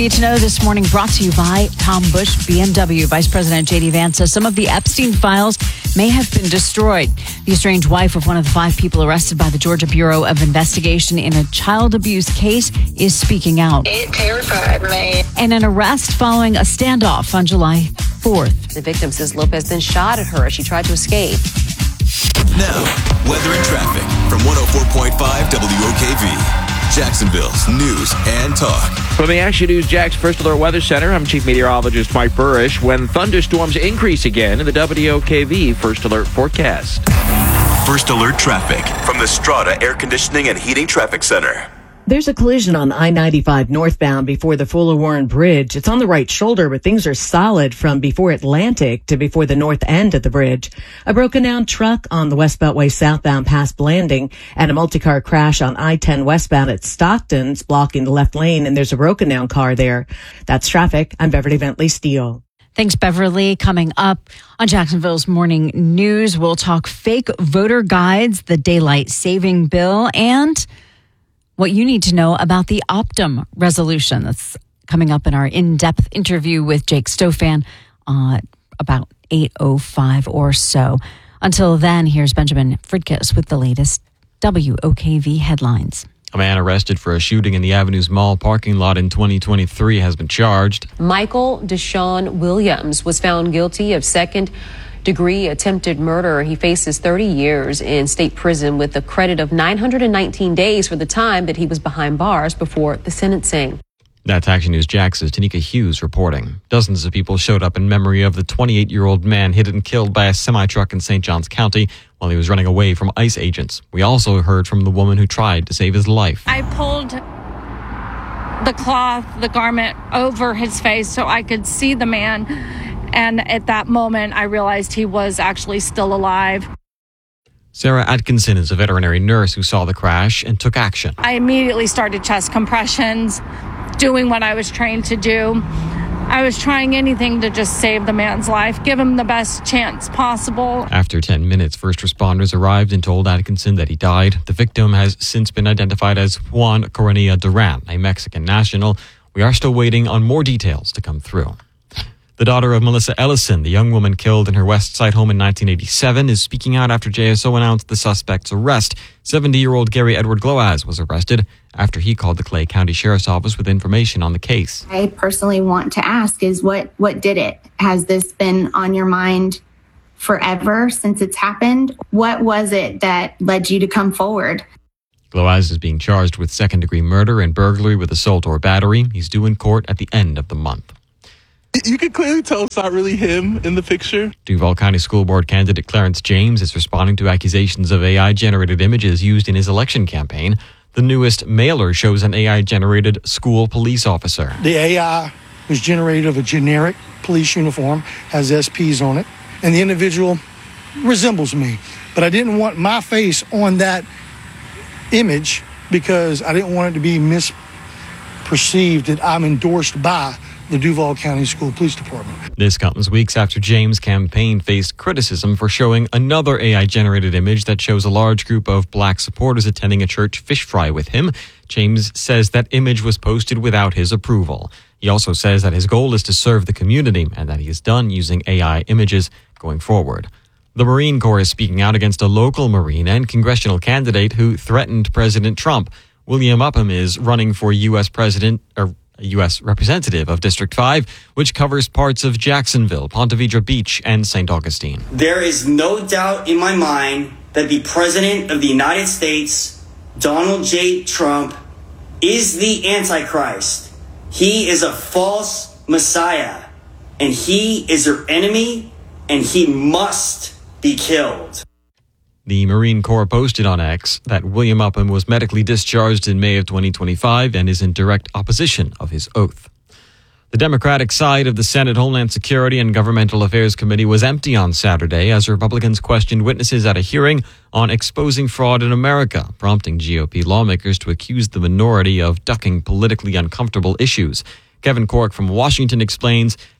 need to know this morning brought to you by Tom Busch BMW. Vice President J.D. Vance says some of the Epstein files may have been destroyed. The estranged wife of one of the 5 people arrested by the Georgia Bureau of Investigation in a child abuse case is speaking out. It terrified me. And an arrest following a standoff on July 4th. The victim says Lopez then shot at her as she tried to escape. Now, weather and traffic from 104.5 WOKV. Jacksonville's news and talk. From the Action News Jax First Alert Weather Center, I'm Chief Meteorologist Mike Burrish. When thunderstorms increase again in the WOKV First Alert forecast. First Alert traffic from the Strata Air Conditioning and Heating Traffic Center. There's a collision on I-95 northbound before the Fuller Warren Bridge. It's on the right shoulder, but things are solid from before Atlantic to before the north end of the bridge. A broken down truck on the West Beltway southbound past Blanding and a multi-car crash on I-10 westbound at Stockton's blocking the left lane, and there's a broken down car there. That's traffic. I'm Beverly Bentley Steele. Thanks, Beverly. Coming up on Jacksonville's Morning News, we'll talk fake voter guides, the daylight saving bill, and what you need to know about the Optum resolution. That's coming up in our in-depth interview with Jake Stofan about 8:05 or so. Until then, here's Benjamin Fridkes with the latest WOKV headlines. A man arrested for a shooting in the Avenues Mall parking lot in 2023 has been charged. Michael Deshaun Williams was found guilty of second-degree attempted murder. He faces 30 years in state prison with a credit of 919 days for the time that he was behind bars before the sentencing. That's Action News Jax's Tanika Hughes reporting. Dozens of people showed up in memory of the 28-year-old man hit and killed by a semi-truck in St. Johns County while he was running away from ICE agents. We also heard from the woman who tried to save his life. I pulled the garment over his face so I could see the man. And at that moment, I realized he was actually still alive. Sarah Atkinson is a veterinary nurse who saw the crash and took action. I immediately started chest compressions, doing what I was trained to do. I was trying anything to just save the man's life, give him the best chance possible. After 10 minutes, first responders arrived and told Atkinson that he died. The victim has since been identified as Juan Coronilla Duran, a Mexican national. We are still waiting on more details to come through. The daughter of Melissa Ellison, the young woman killed in her West Side home in 1987, is speaking out after JSO announced the suspect's arrest. 70-year-old Gary Edward Gloaz was arrested after he called the Clay County Sheriff's Office with information on the case. I personally want to ask is what did it? Has this been on your mind forever since it's happened? What was it that led you to come forward? Gloaz is being charged with second-degree murder and burglary with assault or battery. He's due in court at the end of the month. You can clearly tell it's not really him in the picture. Duval County School Board candidate Clarence James is responding to accusations of AI-generated images used in his election campaign. The newest mailer shows an AI-generated school police officer. The AI was generated of a generic police uniform, has SPs on it, and the individual resembles me. But I didn't want my face on that image because I didn't want it to be misperceived that I'm endorsed by the Duval County School Police Department. This comes weeks after James' campaign faced criticism for showing another AI-generated image that shows a large group of black supporters attending a church fish fry with him. James says that image was posted without his approval. He also says that his goal is to serve the community and that he is done using AI images going forward. The Marine Corps is speaking out against a local Marine and congressional candidate who threatened President Trump. William Upham is running for U.S. representative of District 5, which covers parts of Jacksonville, Ponte Vedra Beach, and St. Augustine. There is no doubt in my mind that the President of the United States, Donald J. Trump, is the Antichrist. He is a false Messiah, and he is your enemy, and he must be killed. The Marine Corps posted on X that William Upham was medically discharged in May of 2025 and is in direct opposition of his oath. The Democratic side of the Senate Homeland Security and Governmental Affairs Committee was empty on Saturday as Republicans questioned witnesses at a hearing on exposing fraud in America, prompting GOP lawmakers to accuse the minority of ducking politically uncomfortable issues. Kevin Cork from Washington explains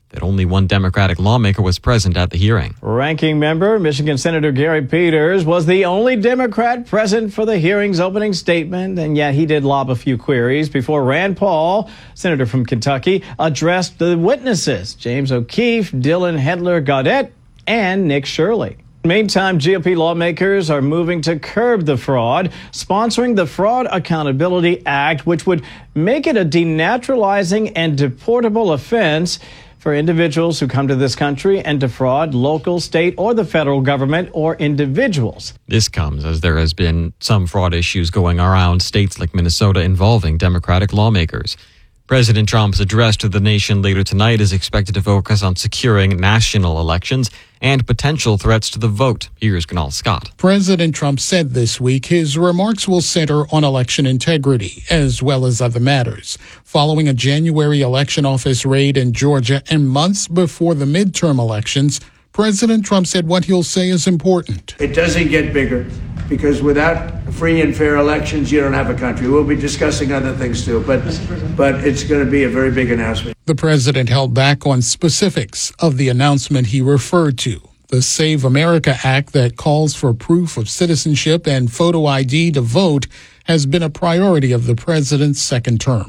that only one Democratic lawmaker was present at the hearing. Ranking member Michigan Senator Gary Peters was the only Democrat present for the hearing's opening statement, and yet he did lob a few queries before Rand Paul, senator from Kentucky, addressed the witnesses, James O'Keefe, Dylan Hedler-Gaudet, and Nick Shirley. Meantime, GOP lawmakers are moving to curb the fraud, sponsoring the Fraud Accountability Act, which would make it a denaturalizing and deportable offense for individuals who come to this country and defraud local, state, or the federal government or individuals. This comes as there has been some fraud issues going around states like Minnesota involving Democratic lawmakers. President Trump's address to the nation later tonight is expected to focus on securing national elections and potential threats to the vote. Here's Kunal Scott. President Trump said this week his remarks will center on election integrity as well as other matters. Following a January election office raid in Georgia and months before the midterm elections, President Trump said what he'll say is important. It doesn't get bigger, because without free and fair elections, you don't have a country. We'll be discussing other things too, but it's going to be a very big announcement. The president held back on specifics of the announcement he referred to. The Save America Act that calls for proof of citizenship and photo ID to vote has been a priority of the president's second term.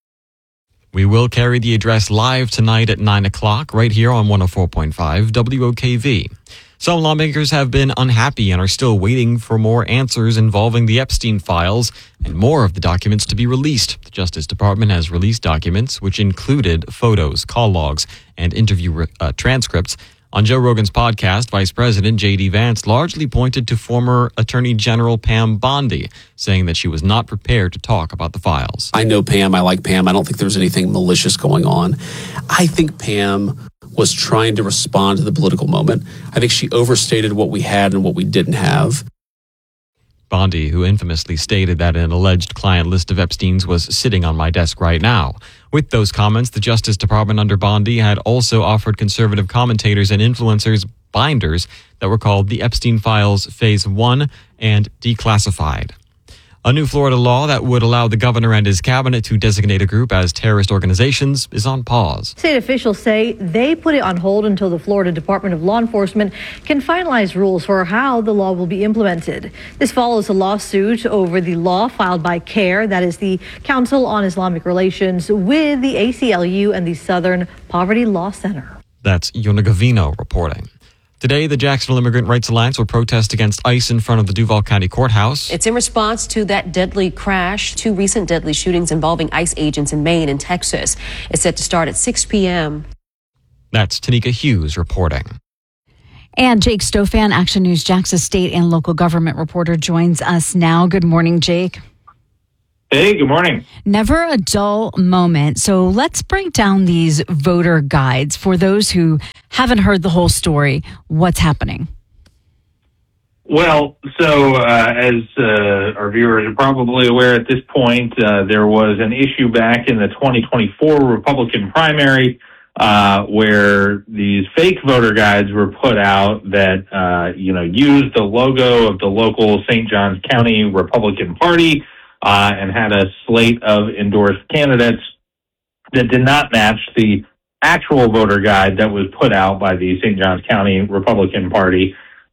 We will carry the address live tonight at 9 o'clock right here on 104.5 WOKV. Some lawmakers have been unhappy and are still waiting for more answers involving the Epstein files and more of the documents to be released. The Justice Department has released documents which included photos, call logs, and interview transcripts. On Joe Rogan's podcast, Vice President J.D. Vance largely pointed to former Attorney General Pam Bondi, saying that she was not prepared to talk about the files. I know Pam. I like Pam. I don't think there's anything malicious going on. I think Pam was trying to respond to the political moment. I think she overstated what we had and what we didn't have. Bondi, who infamously stated that an alleged client list of Epstein's was sitting on my desk right now. With those comments, the Justice Department under Bondi had also offered conservative commentators and influencers binders that were called the Epstein Files Phase 1 and Declassified. A new Florida law that would allow the governor and his cabinet to designate a group as terrorist organizations is on pause. State officials say they put it on hold until the Florida Department of Law Enforcement can finalize rules for how the law will be implemented. This follows a lawsuit over the law filed by CAIR, that is the Council on Islamic Relations, with the ACLU and the Southern Poverty Law Center. That's Yona Gavino reporting. Today, the Jacksonville Immigrant Rights Alliance will protest against ICE in front of the Duval County Courthouse. It's in response to that deadly crash, 2 recent deadly shootings involving ICE agents in Maine and Texas. It's set to start at 6 p.m. That's Tanika Hughes reporting. And Jake Stofan, Action News Jax's state and local government reporter, joins us now. Good morning, Jake. Hey, good morning. Never a dull moment. So let's break down these voter guides for those who haven't heard the whole story. What's happening? Well, so as our viewers are probably aware at this point, there was an issue back in the 2024 Republican primary where these fake voter guides were put out that, used the logo of the local St. Johns County Republican Party and had a slate of endorsed candidates that did not match the actual voter guide that was put out by the St. Johns County Republican Party.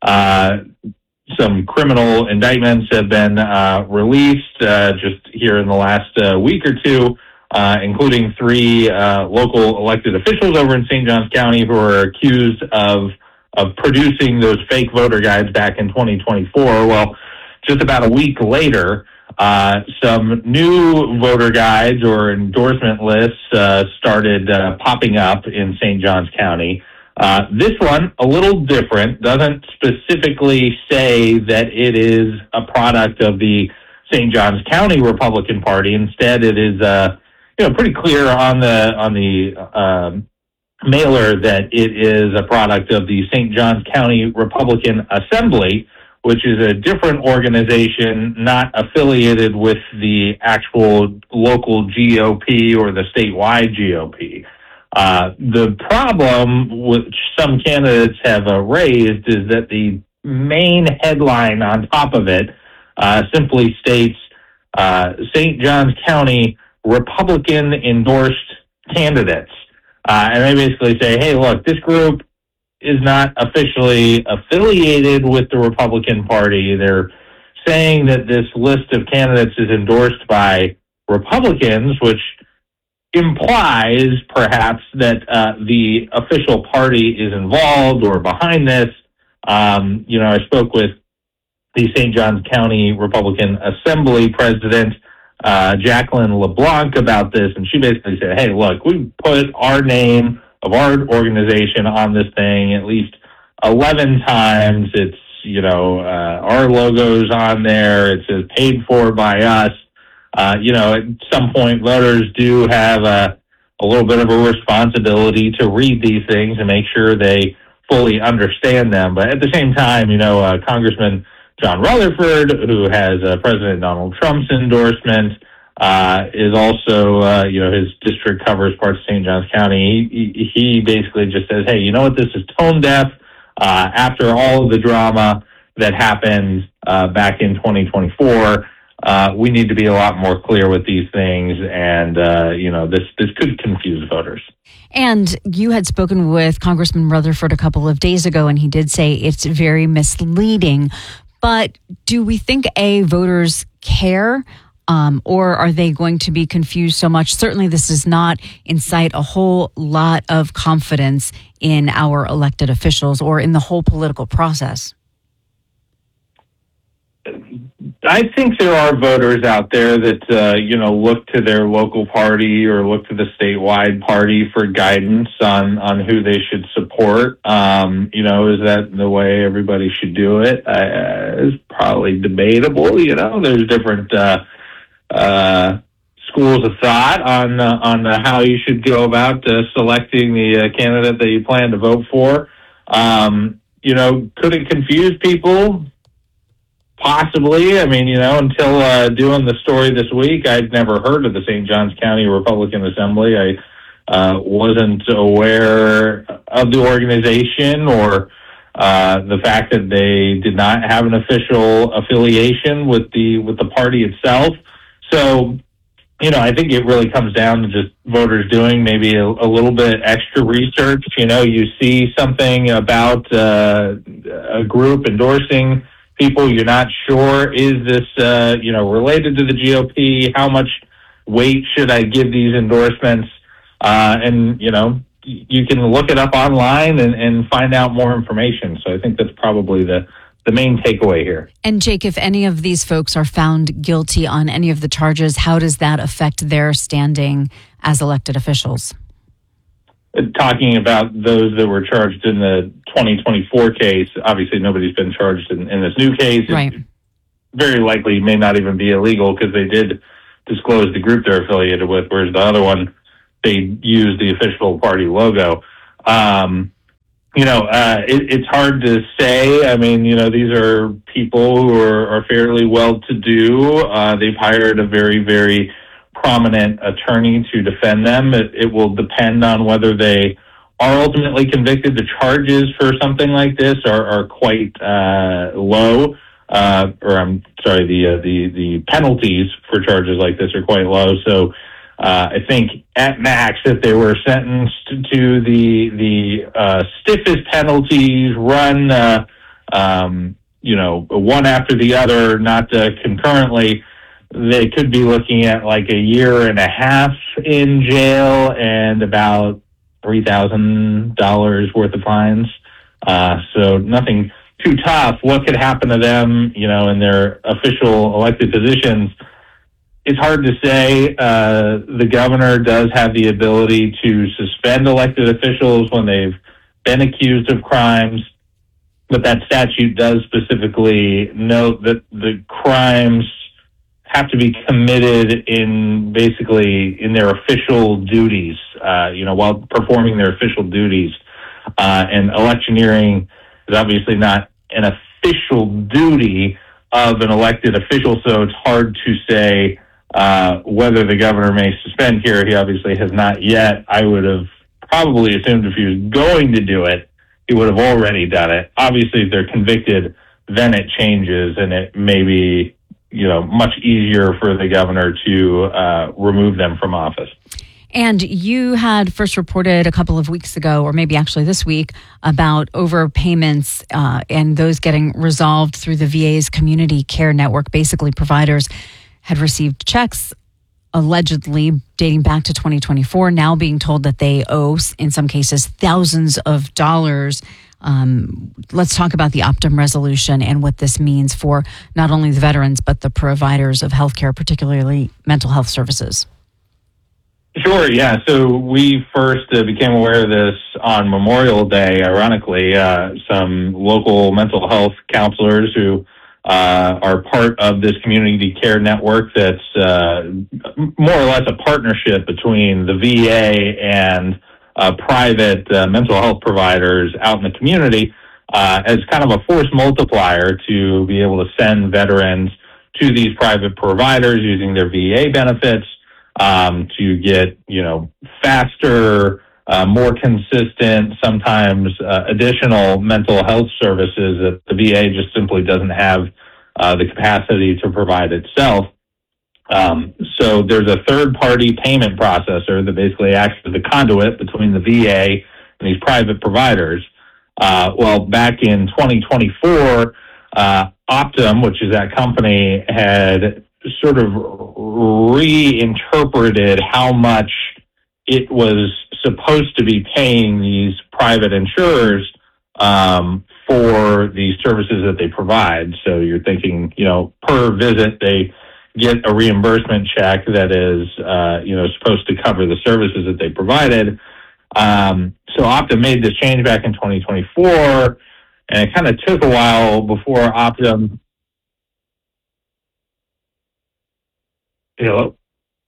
Some criminal indictments have been released just here in the last week or two, including 3 local elected officials over in St. Johns County who are accused of producing those fake voter guides back in 2024. Well, just about a week later, some new voter guides or endorsement lists started popping up in St. Johns County. This one, a little different, doesn't specifically say that it is a product of the St. Johns County Republican Party. Instead, it is pretty clear on the mailer that it is a product of the St. Johns County Republican Assembly, which is a different organization not affiliated with the actual local GOP or the statewide GOP. The problem which some candidates have raised is that the main headline on top of it simply states St. Johns County Republican endorsed candidates. And they basically say, hey, look, this group is not officially affiliated with the Republican Party. They're saying that this list of candidates is endorsed by Republicans, which implies perhaps that the official party is involved or behind this. I spoke with the St. Johns County Republican Assembly President, Jacqueline LeBlanc, about this, and she basically said, hey, look, we put our name of our organization on this thing at least 11 times. It's, our logo's on there. It says paid for by us. At some point, voters do have a little bit of a responsibility to read these things and make sure they fully understand them. But at the same time, Congressman John Rutherford, who has President Donald Trump's endorsement, is also, his district covers parts of St. Johns County. He basically just says, hey, you know what, this is tone deaf. After all of the drama that happened back in 2024, we need to be a lot more clear with these things, and this could confuse voters. And you had spoken with Congressman Rutherford a couple of days ago, and he did say it's very misleading. But do we think voters care, or are they going to be confused so much? Certainly, this does not incite a whole lot of confidence in our elected officials or in the whole political process. I think there are voters out there that, look to their local party or look to the statewide party for guidance on who they should support. Is that the way everybody should do it? It's probably debatable. There's different schools of thought on how you should go about selecting the candidate that you plan to vote for. Could it confuse people? Possibly. Until doing the story this week, I'd never heard of the St. Johns County Republican Assembly. I wasn't aware of the organization or the fact that they did not have an official affiliation with the party itself. So, I think it really comes down to just voters doing maybe a little bit extra research. You see something about a group endorsing people, you're not sure, is this, related to the GOP? How much weight should I give these endorsements? You can look it up online and find out more information. So I think that's probably the main takeaway here. And Jake, if any of these folks are found guilty on any of the charges, how does that affect their standing as elected officials? Talking about those that were charged in the 2024 case, obviously nobody's been charged in this new case. Right. It very likely may not even be illegal because they did disclose the group they're affiliated with, whereas the other one, they used the official party logo. It's hard to say. These are people who are fairly well-to-do. They've hired a very, very prominent attorney to defend them. It will depend on whether they are ultimately convicted. The charges for something like this are quite low. The penalties for charges like this are quite low. So I think at max, if they were sentenced to the stiffest penalties, run one after the other, not concurrently, they could be looking at like a year and a half in jail and about $3,000 worth of fines. So nothing too tough. What could happen to them, in their official elected positions? It's hard to say. The governor does have the ability to suspend elected officials when they've been accused of crimes, but that statute does specifically note that the crimes have to be committed in their official duties, while performing their official duties. And electioneering is obviously not an official duty of an elected official, so it's hard to say whether the governor may suspend here. He obviously has not yet. I would have probably assumed if he was going to do it, he would have already done it. Obviously, if they're convicted, then it changes, and it may be much easier for the governor to remove them from office. And you had first reported a couple of weeks ago, or maybe actually this week, about overpayments and those getting resolved through the VA's community care network. Basically, providers had received checks allegedly dating back to 2024, now being told that they owe, in some cases, thousands of dollars. Let's talk about the Optum resolution and what this means for not only the veterans, but the providers of healthcare, particularly mental health services. Sure, yeah. So we first became aware of this on Memorial Day, ironically. Some local mental health counselors who are part of this community care network that's more or less a partnership between the VA and private mental health providers out in the community as kind of a force multiplier to be able to send veterans to these private providers using their VA benefits to get, faster, more consistent, sometimes additional mental health services that the VA just simply doesn't have the capacity to provide itself. So there's a third-party payment processor that basically acts as the conduit between the VA and these private providers. Well, back in 2024, Optum, which is that company, had sort of reinterpreted how much it was supposed to be paying these private insurers for the services that they provide. So you're thinking, per visit, they get a reimbursement check that is, supposed to cover the services that they provided. So Optum made this change back in 2024, and it kind of took a while before Optum. Hello?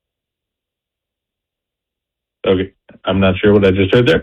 Okay, I'm not sure what I just heard there.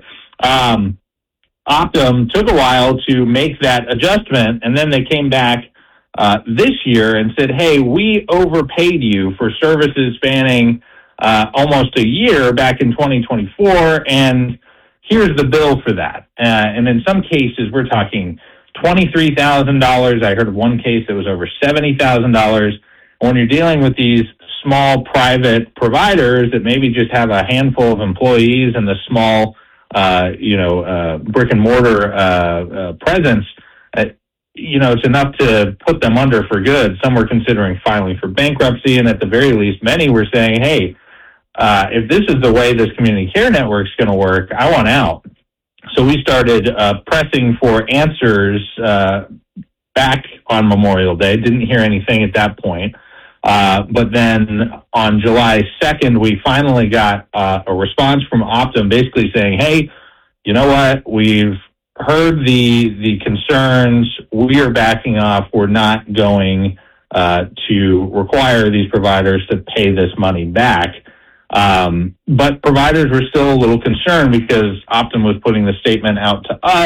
Optum took a while to make that adjustment, and then they came back this year and said, hey, we overpaid you for services spanning almost a year back in 2024, and here's the bill for that. And in some cases, we're talking $23,000. I heard of one case that was over $70,000. When you're dealing with these small private providers that maybe just have a handful of employees and the small, brick and mortar presence, it's enough to put them under for good. Some were considering filing for bankruptcy, and at the very least, many were saying, hey, if this is the way this community care network is going to work, I want out. So we started pressing for answers back on Memorial Day. Didn't hear anything at that point. But then on July 2nd, we finally got a response from Optum basically saying, hey, you know what? We've heard the concerns. We are backing off. We're not going to require these providers to pay this money back. But providers were still a little concerned because Optum was putting the statement out to us